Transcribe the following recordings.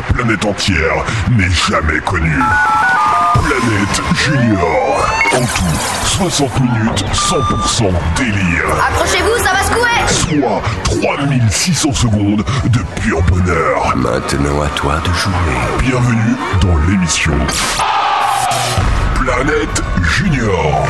planète entière n'ait jamais connu. Planète Junior. En tout, 60 minutes, 100% délire. Accrochez-vous, ça va secouer. Soit 3600 secondes de pur bonheur. Maintenant à toi de jouer. Bienvenue dans l'émission Planète Junior.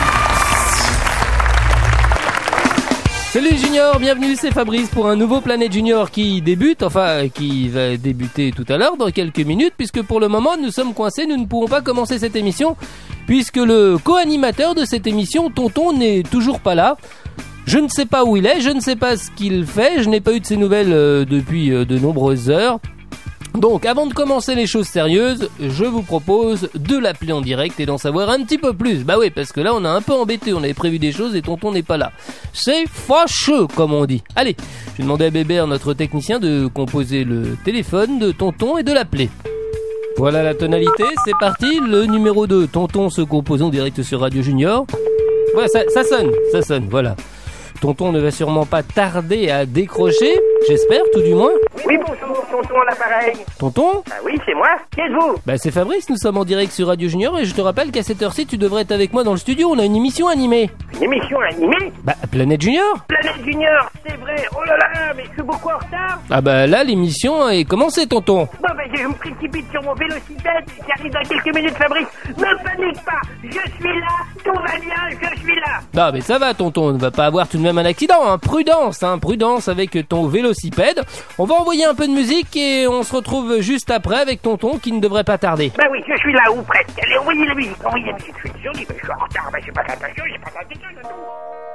Salut Junior, bienvenue, c'est Fabrice pour un nouveau Planète Junior qui débute, enfin qui va débuter tout à l'heure dans quelques minutes, puisque pour le moment nous sommes coincés, nous ne pourrons pas commencer cette émission puisque le co-animateur de cette émission, Tonton, n'est toujours pas là. Je ne sais pas où il est, je ne sais pas ce qu'il fait, je n'ai pas eu de ses nouvelles depuis de nombreuses heures. Donc avant de commencer les choses sérieuses, je vous propose de l'appeler en direct et d'en savoir un petit peu plus. Bah oui, parce que là on a un peu embêté, on avait prévu des choses et Tonton n'est pas là. C'est fâcheux comme on dit. Allez, je vais demander à Bébert, notre technicien, de composer le téléphone de Tonton et de l'appeler. Voilà la tonalité, c'est parti, le numéro 2, Tonton se compose en direct sur Radio Junior. Voilà, ça sonne, voilà. Tonton ne va sûrement pas tarder à décrocher, j'espère, tout du moins. Oui, bonjour, Tonton à l'appareil. Tonton ? Ah oui, c'est moi. Qui êtes-vous ? Bah c'est Fabrice, nous sommes en direct sur Radio Junior et je te rappelle qu'à cette heure-ci, tu devrais être avec moi dans le studio, on a une émission animée. Une émission animée ? Bah, Planète Junior. Planète Junior, c'est vrai. Oh là là, mais je suis beaucoup en retard. Ah bah là, l'émission est commencée, Tonton. Bon, ben je me précipite sur mon vélocipède qui arrive dans quelques minutes, Fabrice. Ne panique pas, je suis là, tout va bien, je suis là. Non mais ça va, Tonton, on ne va pas avoir tout de même un accident, hein. Prudence avec ton vélocipède. On va envoyer un peu de musique et on se retrouve juste après avec Tonton qui ne devrait pas tarder. Bah oui, je suis là, ou presque. Allez, envoyez la musique. Je suis désolé, mais je suis en retard. Bah j'ai pas attention.